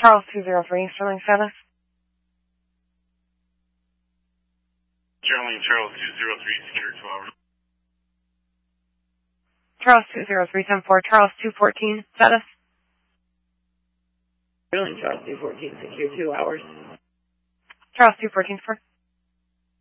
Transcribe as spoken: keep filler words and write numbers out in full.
Charles two zero three, Sterling status. Sterling, Charles two zero three, secure two hours. Charles two zero three, ten four, Charles two fourteen, status. Sterling, Charles two fourteen, secure two hours. Charles two fourteen, four.